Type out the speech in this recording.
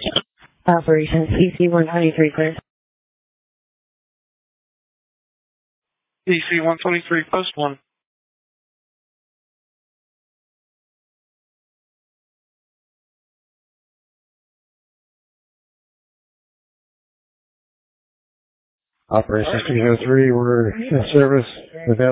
Operations EC-123, clear. EC-123, post 1. Operations 303, we're in service.